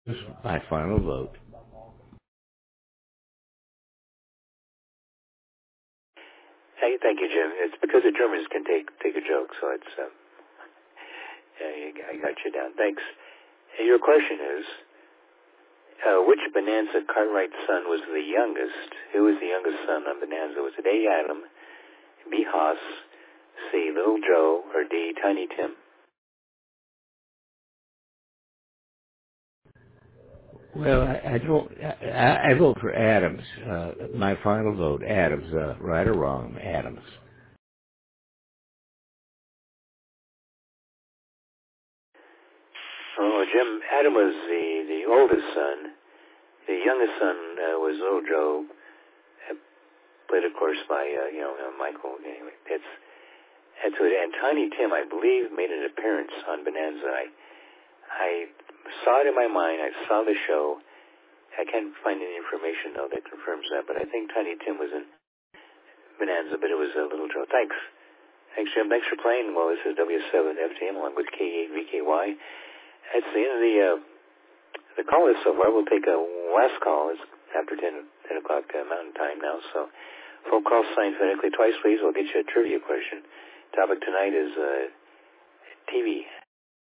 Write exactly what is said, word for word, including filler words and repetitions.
This is my final vote. Hey, thank you, Jim. It's because the Germans can take take a joke, so it's um, yeah, I got you down. Thanks. Hey, your question is, uh, which Bonanza Cartwright son was the youngest? Who was the youngest son on Bonanza? Was it A. Adam, B. Haas, C. Little Joe, or D. Tiny Tim? Well, I, I don't. I, I vote for Adams. Uh, my final vote, Adams. Uh, right or wrong, Adams. Oh, Jim, Adam was the, the oldest son. The youngest son uh, was Little Joe, uh, played, of course, by, uh, you know, uh, Michael. Anyway, that's, that's what, and Tiny Tim, I believe, made an appearance on Bonanza. I, I saw it in my mind. I saw the show. I can't find any information, though, that confirms that, but I think Tiny Tim was in Bonanza, but it was uh, Little Joe. Thanks. Thanks, Jim. Thanks for playing. Well, this is W seven F T M along with K eight V K Y. That's the end of the uh, the call list so far. We'll take a last call. It's after ten, ten o'clock uh, Mountain Time now. So, phone call signed phonetically twice, please. We'll get you a trivia question. Topic tonight is uh, T V.